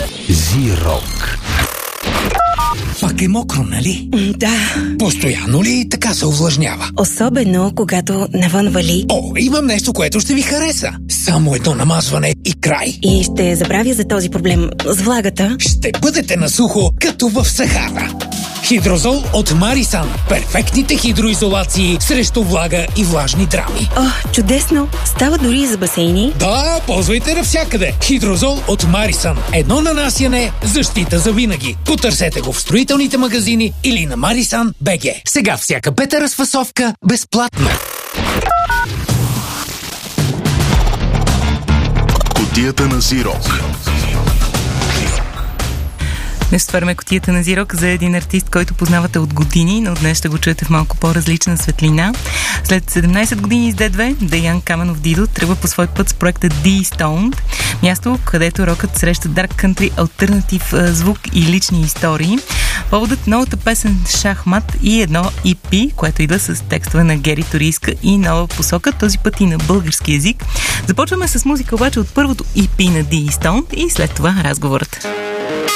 Зирок. Пак е мокро, нали? Да. Постоянно ли така се увлажнява? Особено, когато навън вали. О, имам нещо, което ще ви хареса. Само едно намазване и край. И ще забравя за този проблем с влагата. Ще бъдете на сухо, като в Сахара. Хидрозол от Марисан. Перфектните хидроизолации срещу влага и влажни драми. О, чудесно! Става дори и за басейни. Да, ползвайте навсякъде. Хидрозол от Марисан. Едно нанасяне, защита за винаги. Потърсете го в строителните магазини или на Марисан БГ. Сега всяка пета разфасовка безплатно. Кутията на Зирок. Днес отваряме кутията на Зирок за един артист, който познавате от години, но днес ще го чуете в малко по-различна светлина. След 17 години с D2, Деян Каменов Дидо тръгва по свой път с проекта D-Stoned, място, където рокът среща дарк кънтри, алтернатив звук и лични истории. Поводът новата песен Шахмат и едно EP, което идва с текстове на Гери Торийска и нова посока, този път и на български език. Започваме с музика обаче от първото EP на D-Stoned и след това разговорът.